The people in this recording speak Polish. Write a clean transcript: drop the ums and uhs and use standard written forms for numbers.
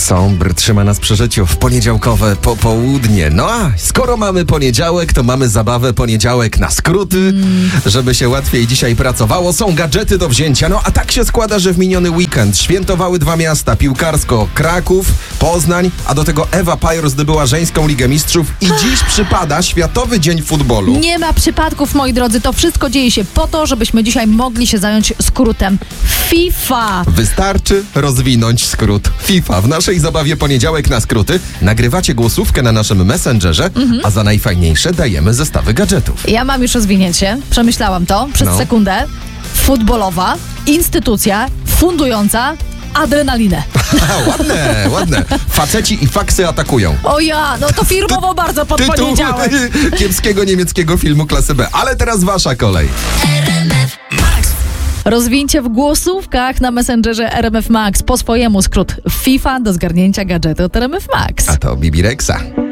Sombr trzyma nas przy życiu w poniedziałkowe popołudnie. No a skoro mamy poniedziałek, to mamy zabawę poniedziałek na skróty, żeby się łatwiej dzisiaj pracowało. Są gadżety do wzięcia. No a tak się składa, że w miniony weekend świętowały dwa miasta piłkarsko: Kraków, Poznań, a do tego Ewa Pajor zdobyła żeńską Ligę Mistrzów i dziś przypada Światowy Dzień Futbolu. Nie ma przypadków, moi drodzy. To wszystko dzieje się po to, żebyśmy dzisiaj mogli się zająć skrótem FIFA. Wystarczy rozwinąć skrót FIFA. W naszej zabawie poniedziałek na skróty nagrywacie głosówkę na naszym Messengerze, a za najfajniejsze dajemy zestawy gadżetów. Ja mam już rozwinięcie. Przemyślałam to przez sekundę. Futbolowa instytucja fundująca adrenalinę. Ładne, ładne. Faceci i faksy atakują. O ja, no to firmowo bardzo pod Tytuł poniedziałek. kiepskiego niemieckiego filmu klasy B. Ale teraz wasza kolej. Rozwinięcie w głosówkach na Messengerze RMF Max. Po swojemu skrót FIFA do zgarnięcia gadżetu od RMF Max. A to Bibi Rexa.